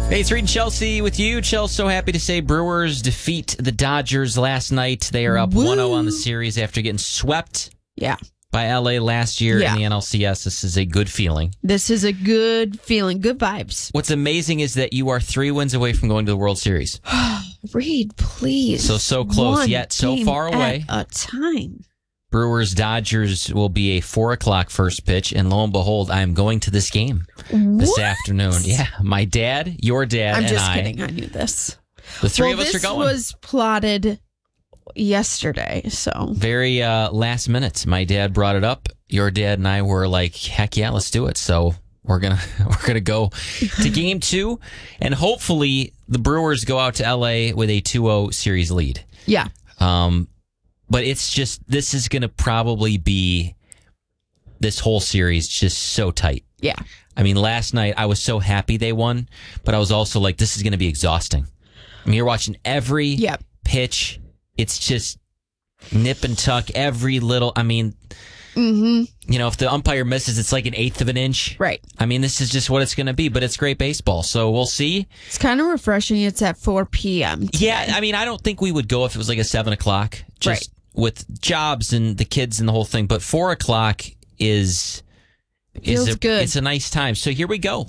Hey, it's Reed and Chelsea with you. Chelsea, so happy to say Brewers defeat the Dodgers last night. They are up 1-0 on the series after getting swept by LA last year in the NLCS. This is a good feeling. This is a good feeling. Good vibes. What's amazing is that you are 3 wins away from going to the World Series. Reed, please. So close, One yet so game far away. At a time. Brewers Dodgers will be a 4 o'clock first pitch, and lo and behold, I am going to this game this afternoon. Yeah, my dad, your dad, I'm and just I. kidding. I knew this. The three of us are going. This was plotted yesterday, so Very last minute. My dad brought it up. Your dad and I were like, "Heck yeah, let's do it." So we're gonna go to Game 2, and hopefully the Brewers go out to LA with a 2-0 series lead. yeah. But it's just, this is going to probably be, this whole series just so tight. Yeah. I mean, last night I was so happy they won, but I was also like, this is going to be exhausting. I mean, you're watching every pitch. It's just nip and tuck, every little, I mean, you know, if the umpire misses, it's like 1/8 of an inch. Right. I mean, this is just what it's going to be, but it's great baseball. So we'll see. It's kind of refreshing. It's at 4 p.m. today. Yeah, I mean, I don't think we would go if it was like a 7 o'clock, just with jobs and the kids and the whole thing. But 4 o'clock feels good. It's a nice time. So here we go.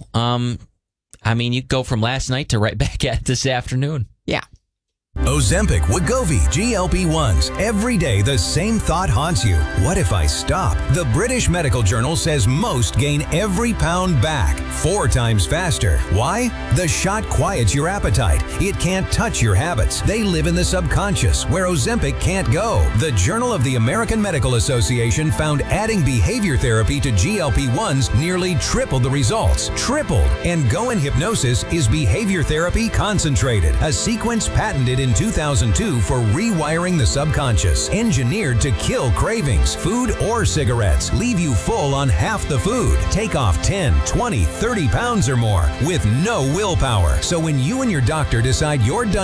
I mean, you go from last night to right back at this afternoon. Yeah. Ozempic, Wegovy, GLP-1s. Every day the same thought haunts you. What if I stop? The British Medical Journal says most gain every pound back 4 times faster. Why? The shot quiets your appetite. It can't touch your habits. They live in the subconscious, where Ozempic can't go. The Journal of the American Medical Association found adding behavior therapy to GLP-1s nearly tripled the results. Tripled. And Go in Hypnosis is behavior therapy concentrated, a sequence patented in 2002 for rewiring the subconscious, engineered to kill cravings, food or cigarettes, leave you full on half the food, take off 10, 20, 30 pounds or more with no willpower. So when you and your doctor decide you're done